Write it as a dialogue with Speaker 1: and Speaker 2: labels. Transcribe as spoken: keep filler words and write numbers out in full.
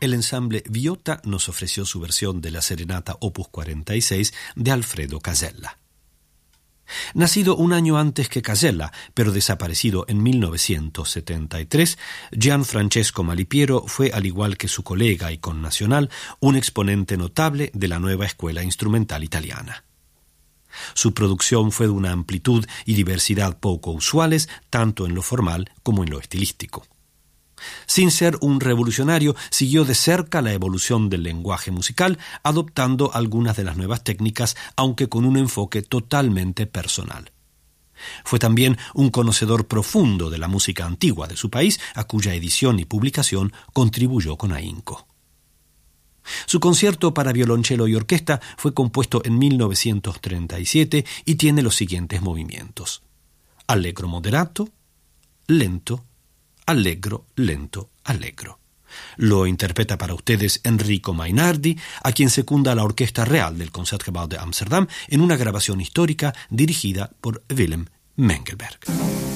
Speaker 1: el ensamble Viota nos ofreció su versión de la serenata opus cuarenta y seis de Alfredo Casella. Nacido un año antes que Casella, pero desaparecido en mil novecientos setenta y tres, Gianfrancesco Malipiero fue, al igual que su colega y connacional, un exponente notable de la nueva escuela instrumental italiana. Su producción fue de una amplitud y diversidad poco usuales, tanto en lo formal como en lo estilístico. Sin ser un revolucionario, siguió de cerca la evolución del lenguaje musical, adoptando algunas de las nuevas técnicas, aunque con un enfoque totalmente personal. Fue también un conocedor profundo de la música antigua de su país, a cuya edición y publicación contribuyó con ahínco. Su concierto para violonchelo y orquesta fue compuesto en mil novecientos treinta y siete y tiene los siguientes movimientos: allegro moderato, lento, allegro, lento, allegro. Lo interpreta para ustedes Enrico Mainardi, a quien secunda la Orquesta Real del Concertgebouw de Ámsterdam en una grabación histórica dirigida por Willem Mengelberg.